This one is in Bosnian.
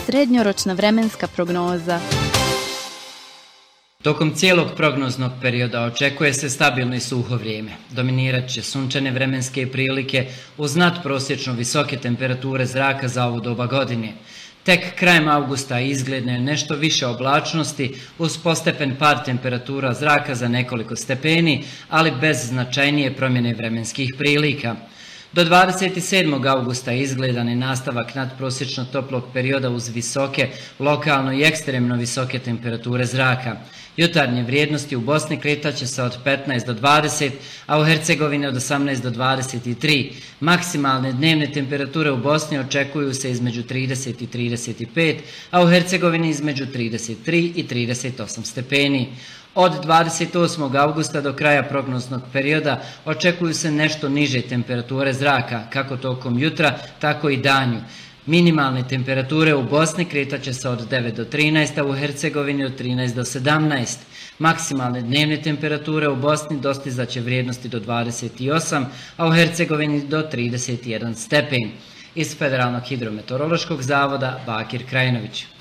srednjoročna vremenska prognoza. Tokom cijelog prognoznog perioda očekuje se stabilno i suho vrijeme. Dominirat će sunčane vremenske prilike uz nadprosječno visoke temperature zraka za ovu doba godine. Tek krajem avgusta izgledno je nešto više oblačnosti uz postepen pad temperatura zraka za nekoliko stepeni, ali bez značajnije promjene vremenskih prilika. Do 27. augusta izgledan je nastavak nadprosječno toplog perioda uz visoke, lokalno i ekstremno visoke temperature zraka. Jutarnje vrijednosti u Bosni kretat će se od 15 do 20, a u Hercegovini od 18 do 23. Maksimalne dnevne temperature u Bosni očekuju se između 30 i 35, a u Hercegovini između 33 i 38 stepeni. Od 28. augusta do kraja prognoznog perioda očekuju se nešto niže temperature zraka, kako tokom jutra, tako i danju. Minimalne temperature u Bosni kretat će se od 9 do 13, a u Hercegovini od 13 do 17. Maksimalne dnevne temperature u Bosni dostizat će vrijednosti do 28, a u Hercegovini do 31 stepen. Iz Federalnog hidrometeorološkog zavoda Bakir Krajinović.